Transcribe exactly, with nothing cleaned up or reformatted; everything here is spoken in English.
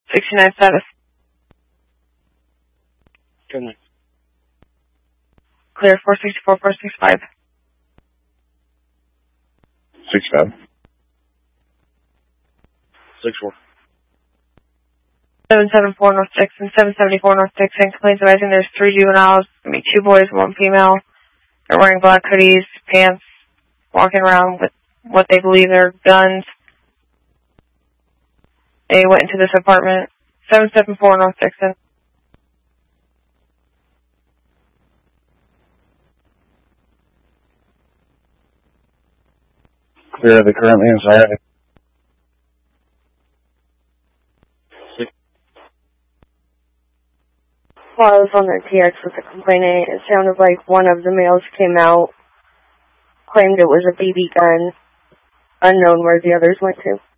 sixty-nine status. Good night. Clear four sixty-four, four sixty-five. Six five. Six four. seven seven four North six and seven seventy-four North six, and complaints advising there's three juveniles, I mean two boys and one female. They're wearing black hoodies, pants, walking around with what they believe are guns. They went into this apartment. seven seven four North Dixon. Clear, are they currently inside? While I was on their T X with the complainant, it sounded like one of the males came out, claimed it was a B B gun, unknown where the others went to.